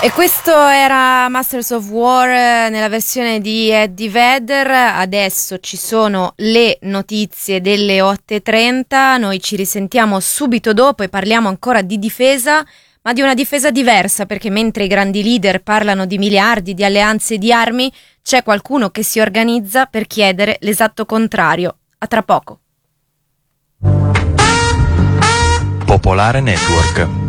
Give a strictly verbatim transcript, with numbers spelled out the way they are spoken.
E questo era Masters of War nella versione di Eddie Vedder. Adesso ci sono le notizie delle otto e trenta, noi ci risentiamo subito dopo e parliamo ancora di difesa, ma di una difesa diversa, perché mentre i grandi leader parlano di miliardi, di alleanze e di armi, c'è qualcuno che si organizza per chiedere l'esatto contrario. A tra poco. Popolare Network.